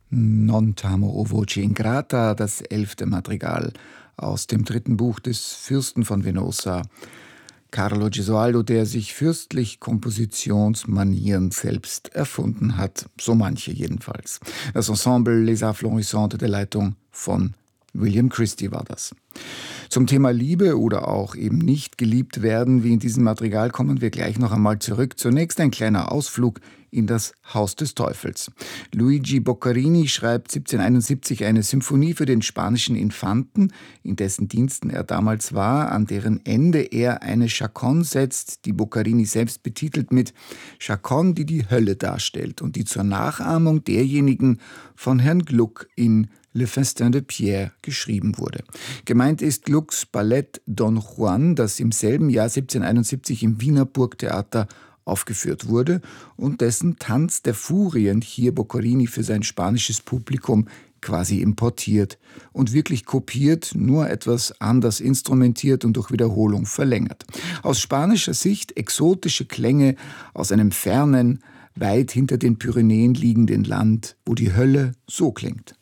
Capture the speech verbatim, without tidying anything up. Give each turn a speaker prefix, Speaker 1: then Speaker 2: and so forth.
Speaker 1: Non t'amo o voce ingrata, das elfte Madrigal aus dem dritten Buch des Fürsten von Venosa, Carlo Gesualdo, der sich fürstlich Kompositionsmanieren selbst erfunden hat, so manche jedenfalls. Das Ensemble Les Arts Florissants der Leitung von William Christie war das. Zum Thema Liebe oder auch eben nicht geliebt werden, wie in diesem Madrigal, kommen wir gleich noch einmal zurück. Zunächst ein kleiner Ausflug in das Haus des Teufels. Luigi Boccherini schreibt siebzehnhunderteinundsiebzig eine Symphonie für den spanischen Infanten, in dessen Diensten er damals war, an deren Ende er eine Chaconne setzt, die Boccherini selbst betitelt mit Chaconne, die die Hölle darstellt und die zur Nachahmung derjenigen von Herrn Gluck in Le Festin de Pierre geschrieben wurde. Gemeint ist Glucks Ballett Don Juan, das im selben Jahr siebzehnhunderteinundsiebzig im Wiener Burgtheater aufgeführt wurde und dessen Tanz der Furien hier Boccherini für sein spanisches Publikum quasi importiert und wirklich kopiert, nur etwas anders instrumentiert und durch Wiederholung verlängert. Aus spanischer Sicht exotische Klänge aus einem fernen, weit hinter den Pyrenäen liegenden Land, wo die Hölle so klingt.